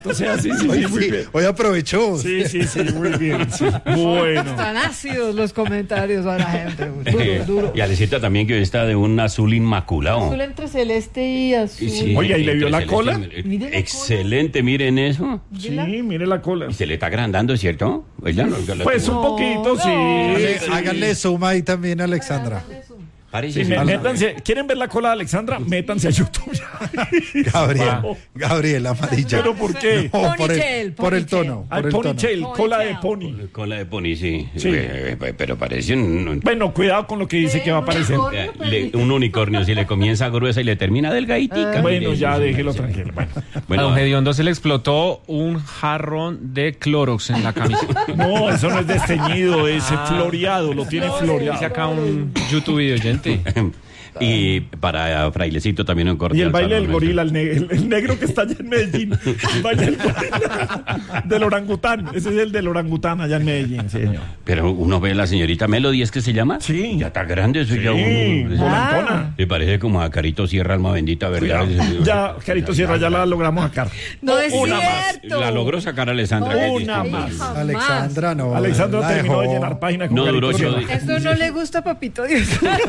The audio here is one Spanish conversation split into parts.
O sea, sí, muy bien. Hoy aprovechó. Sí, muy bien. Sí. Bueno. Están ácidos los comentarios a la gente. Duro. Y Alecita también, que hoy está de un azul inmaculado. Azul entre celeste y azul. Sí, oiga, ¿y le vio la cola? Mire la Excelente, miren eso. Sí, mire la cola. Y se le está agrandando, ¿cierto? Oiga, Pues un poquito, sí. Háganle zoom ahí también, Alexandra. Parece Sí, métanse, ¿quieren ver la cola de Alexandra? Métanse a YouTube. Gabriel, amarilla. ¿Pero por qué? No, Ponytail, por el tono. Al Por el tono. ponytail, cola de pony. Cola de pony, sí. Sí. Pero parece un Bueno, cuidado con lo que dice que va a aparecer. un unicornio. Si le comienza gruesa y le termina delgaditica. Bueno, ya déjelo tranquilo. Bueno, a don Gediondo se le explotó un jarrón de Clorox en la camisa. No, eso no es desteñido, es floreado, lo tiene Dice floreado. acá un YouTube video oyente. y para Frailecito también un cordial Y el baile saludo. del gorila, el negro que está allá en Medellín. El baile del gorila. Del orangután. Ese es el del orangután allá en Medellín, señor. Pero uno ve a la señorita Melody, ¿es que se llama? Sí. Ya está grande, eso ya Sí, volantona. Le parece como a Carito Sierra, alma bendita, ¿verdad? Ya, Carito Sierra, ya la logramos sacar. No es Una cierto. La logró sacar Alessandra. que es Una distinto. más. Jamás. Alexandra no. Alexandra la terminó de dejó. llenar página con No Carito duró Sierra. 8 días. Eso no le gusta a Papito Dios.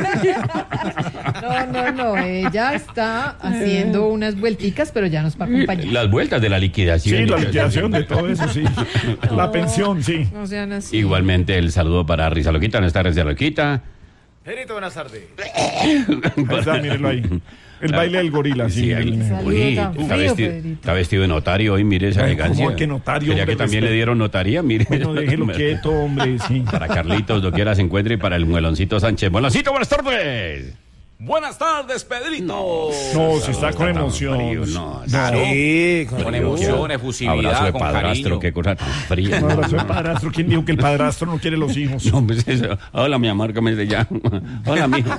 No, ella está haciendo unas vuelticas, pero ya nos va a acompañar. Las vueltas de la liquidación. Sí, la liquidación de todo eso, sí. La pensión, sí. No sean así. Igualmente el saludo para Risa Loquita, nuestra Risa Loquita. Gerito, buenas tardes. Ahí está, mírenlo ahí. El baile del gorila, sí. Sí, ahí. Saludo Uy, tan está frío, vestido, Pedrito. está vestido de notario hoy, mire esa Ay, elegancia. ¿cómo que notario, Quería hombre? que también le dieron notaría, mire. Bueno, déjelo quieto, hombre, sí. Para Carlitos, doquiera se encuentre, y para el Mueloncito Sánchez. Mueloncito, buenas tardes. Buenas tardes, Pedrito. No, se está con emoción. Frío, no, Claro. Sí, con frío. emoción, Abrazo efusividad, de con padrastro, cariño. qué cosa tan fría. Un abrazo de padrastro. ¿Quién dijo que el padrastro no quiere los hijos? No, pues eso. Hola, mi amor, ¿cómo se llama? Hola, mijo.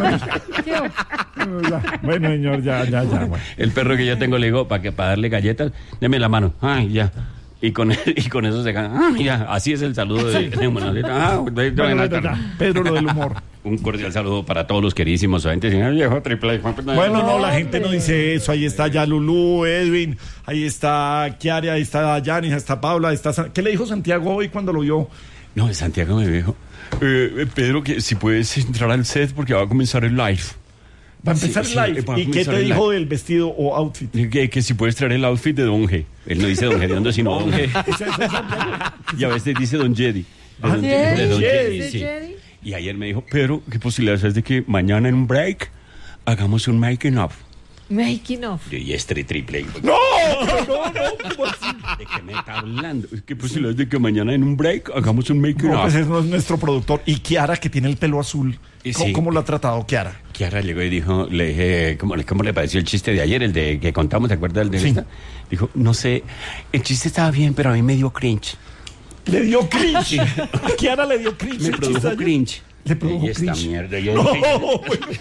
Bueno, señor, ya. Bueno. El perro que yo tengo le digo, para darle galletas, deme la mano. Ay, ya. Y con eso se gana. Ah, ya. Así es el saludo de Mueloncito. Bueno, ya. Pedro, lo del humor. Un cordial saludo para todos los queridísimos oyentes. Señor viejo triple. Bueno, no, la gente no dice eso. Ahí está ya Lulú, Edwin, ahí está Kiara, ahí está Yanis, ahí está Paula, ahí está... ¿Qué le dijo Santiago hoy cuando lo vio? No, Santiago me dijo, Pedro, que si puedes entrar al set porque va a comenzar el live. Va a empezar Sí, el live. va a ¿Y qué comenzar te el dijo live. del vestido o outfit? Que si puedes traer el outfit de Don G. Él no dice Don Gediondo, sino Don G. Y a veces dice Don Jedi. De Don Jedi. Jedi, sí. Jedi. Y ayer me dijo, Pedro, ¿qué posibilidades es de que mañana en un break hagamos un making of? Making of. Y este triple. No, ¿cómo así? ¿De qué me está hablando? ¿Qué posibilidades de que mañana en un break hagamos un making No, of? pues es nuestro productor. Y Kiara, que tiene el pelo azul. Sí. ¿Cómo lo ha tratado Kiara? Kiara llegó y dijo, le dije, ¿cómo le pareció el chiste de ayer, el de que contamos, ¿te acuerdas del de Sí. esta? Dijo, no sé, el chiste estaba bien, pero a mí me dio cringe. Le dio cringe. A Kiara le dio cringe. Me el chiste produjo ayer. cringe. Le produjo Y esta cringe. mierda. Yo No, dije,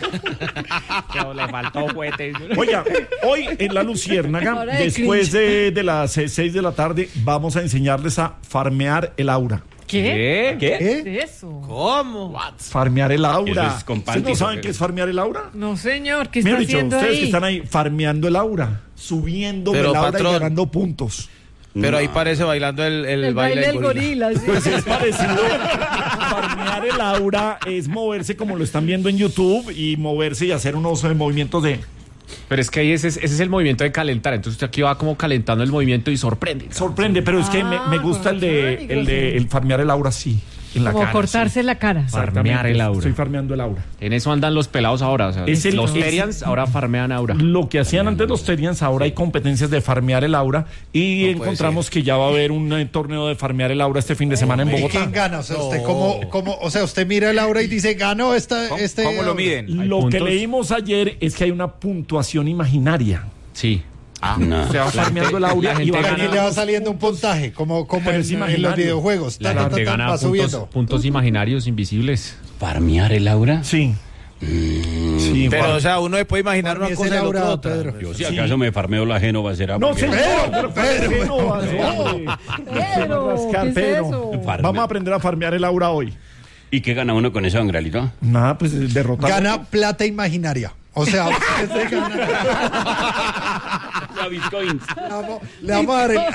Le faltó juguete. Oiga, hoy en La Luciérnaga, Hora de después de las 6 de la tarde, vamos a enseñarles a farmear el aura. ¿Qué? ¿Qué? ¿Qué es eso? ¿Cómo? Farmear el aura. Eso es con ¿Ustedes no panty, saben ¿o qué? qué es farmear el aura? No, señor, ¿qué Mira, está dicho, haciendo ustedes ahí? que están ahí farmeando el aura, subiendo Pero, el aura patrón. y ganando puntos. Pero ahí parece bailando el baile del gorila. sí. Pues es parecido. Farmear el aura es moverse como lo están viendo en YouTube y moverse y hacer unos movimientos de... Pero es que ahí ese es el movimiento de calentar. Entonces usted aquí va como calentando el movimiento y sorprende. Sorprende, pero es que me gusta el de el farmear el aura, sí. En la Como cara, cortarse la cara. Exactamente. Farmear el aura. Estoy farmeando el aura. En eso andan los pelados ahora. O sea, Es el- los es- Terians ahora farmean aura. Lo que hacían antes los Terians, ahora hay competencias de farmear el aura y encontramos que ya va a haber un torneo de farmear el aura este fin de semana en ¿Y Bogotá. quién gana? O sea, usted o sea, usted mira el aura y dice, ganó este ¿Cómo lo aura". miden? Lo que puntos. leímos ayer es que hay una puntuación imaginaria. Sí. no. Se va farmeando el aura la y va gente Aquí ganando. le va saliendo un puntaje, como Pero en es los imaginario. videojuegos. La gente gana Va subiendo. puntos imaginarios invisibles. ¿Farmear el aura? Sí. Sí, Pero, o sea, uno se puede imaginar una Farmees cosa el y aura, la otra. Pedro. Yo, si acaso me farmeo la Génova, será No, porque- señor, Pedro, ¿qué no va a hacer? Pedro, Rascar, ¿qué es Pedro. eso? Vamos a aprender a farmear el aura hoy. ¿Y qué gana uno con eso, don Gralito? Nada, pues derrotar. Gana plata imaginaria. O sea, usted se gana. A bitcoins. Le vamos a dar